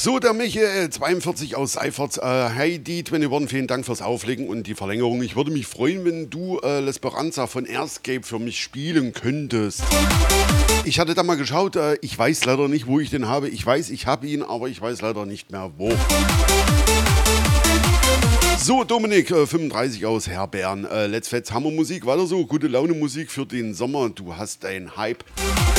So, der Michael, 42 aus Seiferts. Hey, D21, vielen Dank fürs Auflegen und die Verlängerung. Ich würde mich freuen, wenn du L'Esperanza von Airscape für mich spielen könntest. Ich hatte da mal geschaut, ich weiß leider nicht, wo ich den habe. Ich weiß, ich habe ihn, aber ich weiß leider nicht mehr, wo. So, Dominik, 35 aus Herbeeren. Let's Fetz, Hammermusik, weiter so. Gute Laune Musik für den Sommer. Du hast einen Hype.